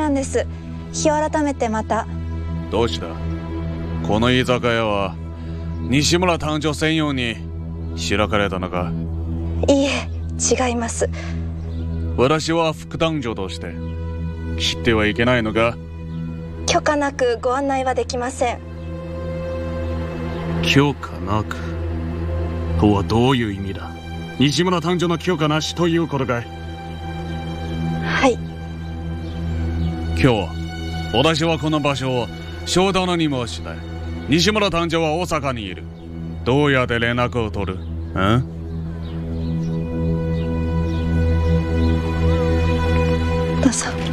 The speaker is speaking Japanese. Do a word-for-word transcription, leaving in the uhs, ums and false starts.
なんです。日を改めてまた。 どうした？この居酒屋は西村誕生専用に開かれたのか？ いいえ、違います。 私は副誕生として知ってはいけないのか？ 許可なくご案内はできません。 許可なくとはどういう意味だ？西村誕生の許可なしということかい？ はい。 今日私はこの場所を正殿に申したい。西村誕生は大阪にいる。どうやって連絡を取る？ん？ どうぞ。